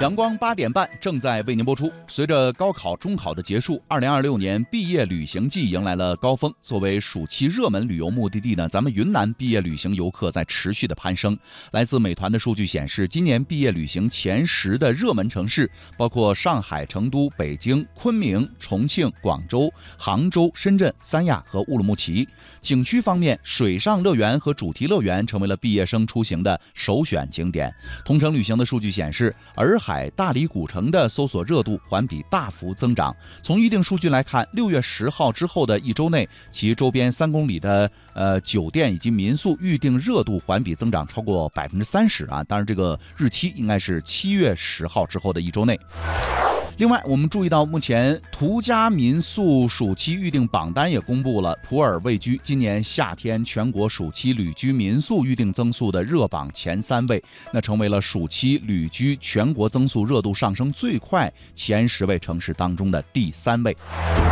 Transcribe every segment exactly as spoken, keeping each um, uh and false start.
阳光八点半正在为您播出。随着高考、中考的结束，二零二六年毕业旅行季迎来了高峰。作为暑期热门旅游目的地呢，咱们云南毕业旅行游客在持续的攀升。来自美团的数据显示，今年毕业旅行前十的热门城市包括上海、成都、北京、昆明、重庆、广州、杭州、深圳、三亚和乌鲁木齐。景区方面，水上乐园和主题乐园成为了毕业生出行的首选景点。同程旅行的数据显示，洱海、大理古城的搜索热度环比大幅增长。从预订数据来看，六月十号之后的一周内，其周边三公里的呃酒店以及民宿预订热度环比增长超过百分之三十啊！当然，这个日期应该是七月十号之后的一周内。另外，我们注意到，目前途家民宿暑期预订榜单也公布了，普洱位居今年夏天全国暑期旅居民宿预订增速的热榜前三位，那成为了暑期旅居全国增速热度上升最快前十位城市当中的第三位。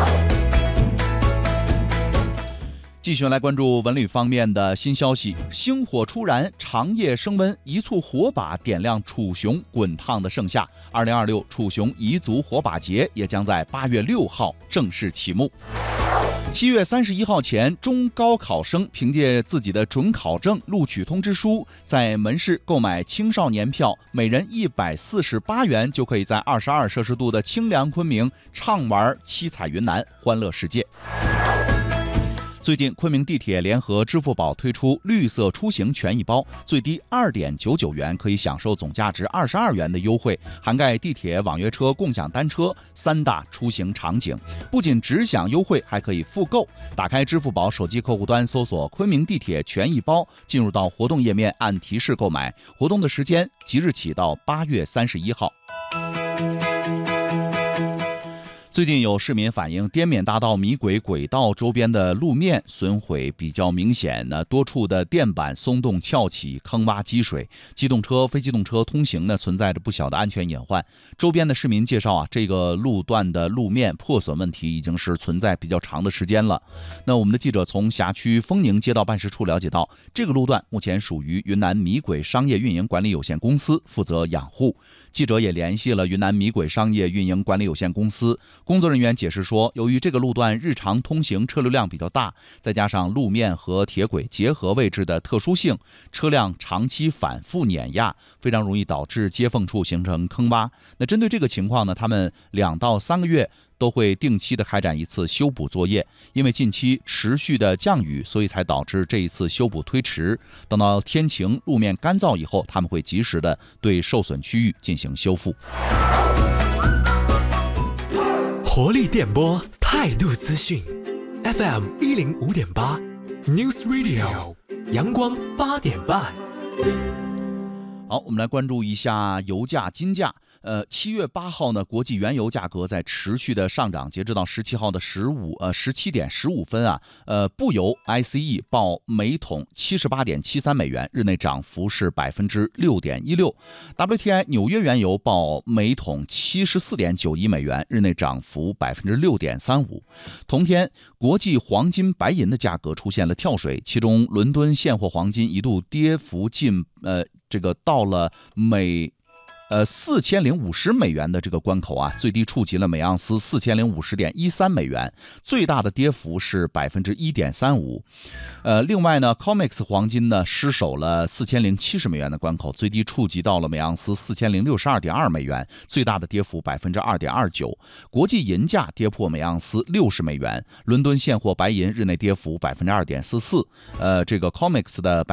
继续来关注文旅方面的新消息，星火初燃，长夜升温，一簇火把点亮楚雄滚烫的盛夏。二零二六楚雄彝族火把节也将在八月六号正式启幕。七月三十一号前，中高考生凭借自己的准考证、录取通知书，在门市购买青少年票，每人一百四十八元，就可以在二十二摄氏度的清凉昆明畅玩七彩云南，欢乐世界。最近，昆明地铁联合支付宝推出绿色出行权益包，最低二点九九元可以享受总价值二十二元的优惠，涵盖地铁、网约车、共享单车三大出行场景。不仅只享优惠，还可以复购。打开支付宝手机客户端，搜索“昆明地铁权益包”，进入到活动页面，按提示购买。活动的时间即日起到八月三十一号。最近有市民反映，滇缅大道米轨轨道周边的路面损毁比较明显，呢多处的垫板松动翘起，坑洼积水，机动车、非机动车通行呢存在着不小的安全隐患。周边的市民介绍啊，这个路段的路面破损问题已经是存在比较长的时间了。那我们的记者从辖区丰宁街道办事处了解到，这个路段目前属于云南米轨商业运营管理有限公司负责养护。记者也联系了云南米轨商业运营管理有限公司，工作人员解释说，由于这个路段日常通行车流量比较大，再加上路面和铁轨结合位置的特殊性，车辆长期反复碾压，非常容易导致接缝处形成坑洼。那针对这个情况呢，他们两到三个月都会定期的开展一次修补作业，因为近期持续的降雨，所以才导致这一次修补推迟。等到天晴、路面干燥以后，他们会及时的对受损区域进行修复。 活力电波，态度资讯 ，F M 一零五点八 News Radio， 阳光八点半。 好，我们来关注一下油价、金价。呃，七月八号呢，国际原油价格在持续的上涨，截止到十七号的十五呃十七点十五分啊，呃，布油 I C E 报每桶七十八点七三美元，日内涨幅是百分之六点一六。W T I 纽约原油报每桶七十四点九一美元，日内涨幅百分之六点三五。同天，国际黄金、白银的价格出现了跳水，其中伦敦现货黄金一度跌幅近呃这个到了每。呃，四千零五十美元的这个关口啊，最低触及了每盎司四千零五十点一三美元，最大的跌幅是百分之一点三五。呃，另外呢 ，COMEX 黄金呢失守了四千零七十美元的关口，最低触及到了每盎司四千零六十二点二美元，最大的跌幅百分之二点二九。国际银价跌破每盎司六十美元，伦敦现货白银日内跌幅百分之二点四四。呃，这个 COMEX 的